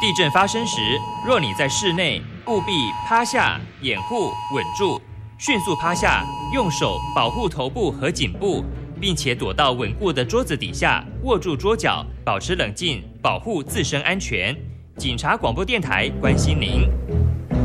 地震发生时，若你在室内，务必趴下，掩护稳住，迅速趴下，用手保护头部和颈部，并且躲到稳固的桌子底下，握住桌角，保持冷静，保护自身安全。警察广播电台关心您。